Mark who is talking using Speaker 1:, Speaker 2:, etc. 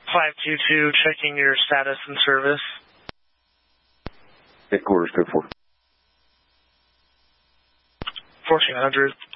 Speaker 1: 522, checking your status and service.
Speaker 2: Headquarters, code 4.
Speaker 1: 1400.